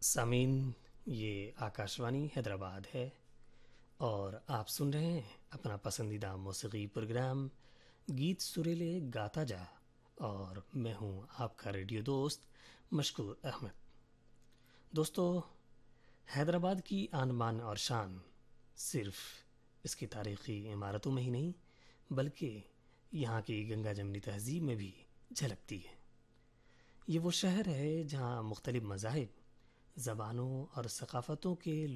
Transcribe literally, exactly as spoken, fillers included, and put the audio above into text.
सामीन, ये आकाशवाणी हैदराबाद है और आप सुन रहे हैं अपना पसंदीदा मौसीकी प्रोग्राम गीत सुरीले गाता जा। और मैं हूं आपका रेडियो दोस्त मशकूर अहमद। दोस्तों, हैदराबाद की आन बान और शान सिर्फ इसकी तारीख़ी इमारतों में ही नहीं बल्कि यहाँ की गंगा जमनी तहज़ीब में भी झलकती है। ये वो शहर है जहाँ मुख्तलिफ़ मज़ाहिब, ज़बानों और सक़ाफ़तों के